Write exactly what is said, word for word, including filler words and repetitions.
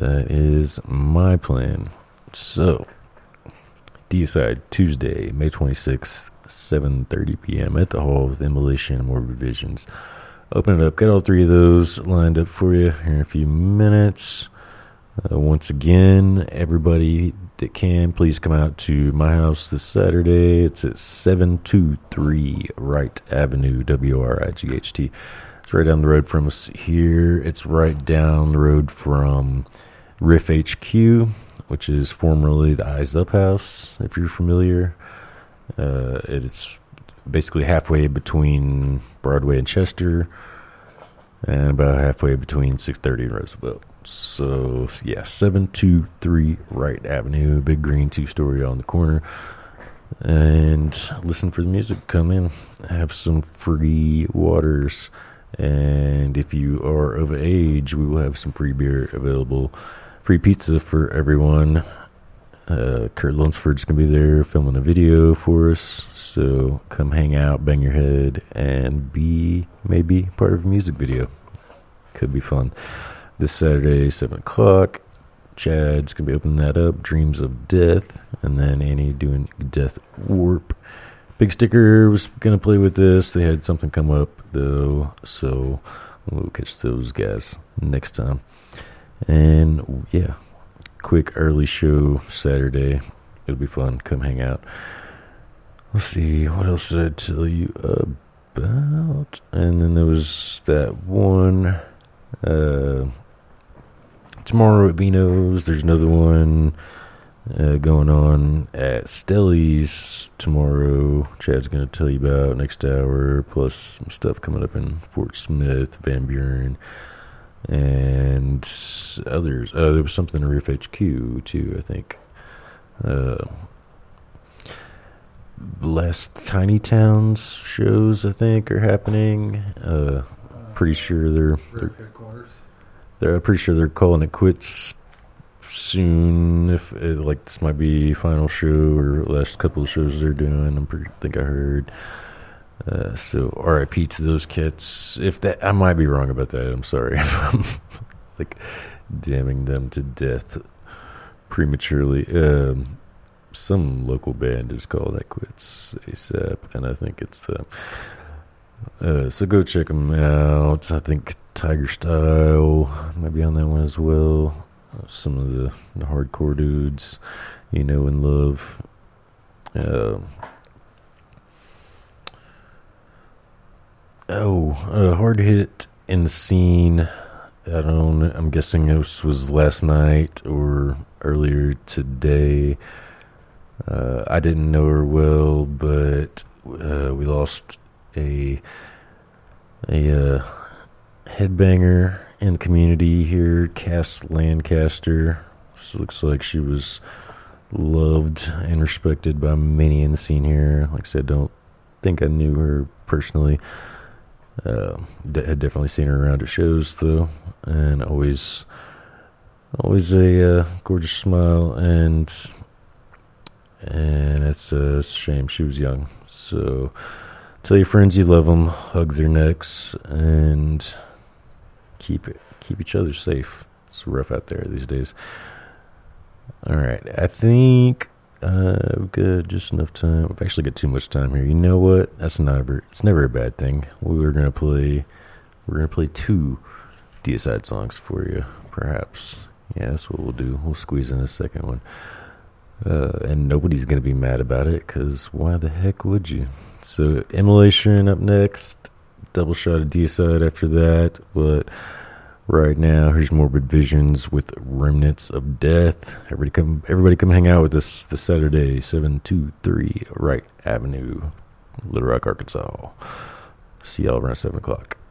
That is my plan. So, Deicide, Tuesday, May twenty-sixth, seven thirty p.m. at the Hall with Immolation and Morbid Visions. Open it up. Get all three of those lined up for you here in a few minutes. Uh, once again, everybody that can, please come out to my house this Saturday. It's at seven two three Wright Avenue, W R I G H T. It's right down the road from us here. It's right down the road from Riff H Q, which is formerly the Eyes Up House, if you're familiar. Uh, it's basically halfway between Broadway and Chester, and about halfway between six thirty and Roosevelt. So, yeah, seven two three Wright Avenue, big green two-story on the corner. And listen for the music. Come in, have some free waters. And if you are of age, we will have some free beer available. Free pizza for everyone. Uh, Kurt Lunsford's going to be there filming a video for us. So come hang out, bang your head, and be maybe part of a music video. Could be fun. This Saturday, seven o'clock. Chad's going to be opening that up. Dreams of Death. And then Annie doing Death Warp. Big Sticker was going to play with this. They had something come up, though. So we'll catch those guys next time. And, yeah, quick early show Saturday. It'll be fun. Come hang out. Let's see. What else did I tell you about? And then there was that one. Uh, tomorrow at Vino's. There's another one uh, going on at Stelly's tomorrow. Chad's going to tell you about next hour. Plus some stuff coming up in Fort Smith, Van Buren, and others. Uh, there was something in Riff H Q too, I think. Uh, last Tiny Towns shows, I think, are happening. Uh, pretty sure they're, they're they're pretty sure they're calling it quits soon. If it, like this might be final show or last couple of shows they're doing. I'm pretty think I heard. Uh, so R I P to those cats. If that, I might be wrong about that. I'm sorry. I'm like damning them to death prematurely. Um, some local band is called That Quits ASAP, and I think it's them. Uh, so go check them out. I think Tiger Style might be on that one as well. Uh, some of the, the hardcore dudes you know and love. Uh, oh, uh, hard hit in the scene. I don't know. I'm guessing this was last night or earlier today. Uh, I didn't know her well, but uh, we lost a a uh, headbanger in the community here, Cass Lancaster. So looks like she was loved and respected by many in the scene here. Like I said, don't think I knew her personally. Uh, d- had definitely seen her around at shows though, and always, always a uh, gorgeous smile, and and it's a shame she was young. So tell your friends you love them, hug their necks, and keep it, keep each other safe. It's rough out there these days. All right, I think uh, we've got just enough time. We've actually got too much time here. You know what? That's never. It's never a bad thing. We were gonna play. We're gonna play two Deicide songs for you, perhaps. Yeah, that's what we'll do. We'll squeeze in a second one, uh, and nobody's gonna be mad about it, because why the heck would you? So, Immolation up next. Double shot of Deicide after that, but right now, here's Morbid Visions with Remnants of Death. Everybody come, everybody come hang out with us this Saturday, seven two three Wright Avenue, Little Rock, Arkansas. See y'all around seven o'clock.